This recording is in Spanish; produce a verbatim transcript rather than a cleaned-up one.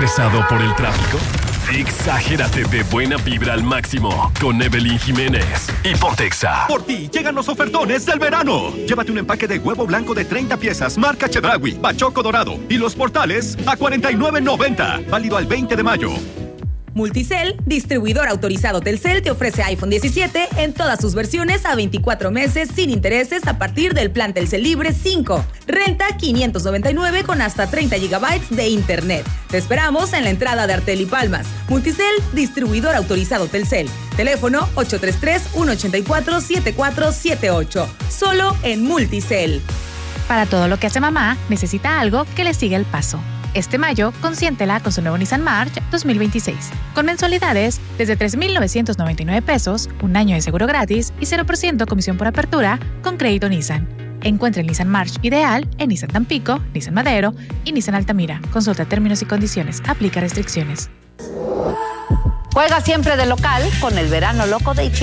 ¿Estresado por el tráfico? Exagérate de buena vibra al máximo con Evelyn Jiménez y Pontexa. Por ti llegan los ofertones del verano. Llévate un empaque de huevo blanco de treinta piezas, marca Chedraui, Bachoco Dorado y los portales a cuarenta y nueve noventa. Válido al veinte de mayo. Multicel, distribuidor autorizado Telcel, te ofrece iPhone diecisiete en todas sus versiones a veinticuatro meses sin intereses a partir del plan Telcel Libre cinco. Renta quinientos noventa y nueve con hasta treinta gigabytes de internet. Te esperamos en la entrada de Artel y Palmas. Multicel, distribuidor autorizado Telcel. Teléfono ocho tres tres, uno ocho cuatro, siete cuatro siete ocho. Solo en Multicel. Para todo lo que hace mamá, necesita algo que le siga el paso. Este mayo, consiéntela con su nuevo Nissan March dos mil veintiséis. Con mensualidades desde tres mil novecientos noventa y nueve pesos, un año de seguro gratis y cero por ciento comisión por apertura con crédito Nissan. Encuentra el Nissan March ideal en Nissan Tampico, Nissan Madero y Nissan Altamira. Consulta términos y condiciones. Aplica restricciones. Juega siempre de local con el verano loco de Ichiban.